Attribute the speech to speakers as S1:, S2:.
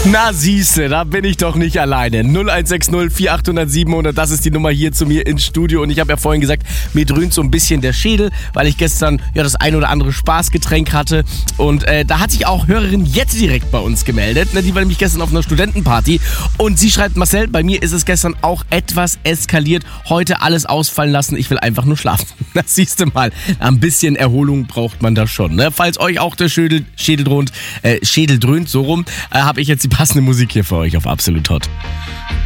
S1: Na siehste, da bin ich doch nicht alleine. 0160 4800 700, das ist die Nummer hier zu mir ins Studio. Und ich habe ja vorhin gesagt, mir dröhnt so ein bisschen der Schädel, weil ich gestern ja das ein oder andere Spaßgetränk hatte. Und da hat sich auch Hörerin jetzt direkt bei uns gemeldet. Ne, die war nämlich gestern auf einer Studentenparty. Und sie schreibt, Marcel, bei mir ist es gestern auch etwas eskaliert. Heute alles ausfallen lassen, ich will einfach nur schlafen. Das siehst du mal, ein bisschen Erholung braucht man da schon. Ne? Falls euch auch der Schädel dröhnt, so rum, habe ich jetzt die passende Musik hier für euch auf Absolut Hot.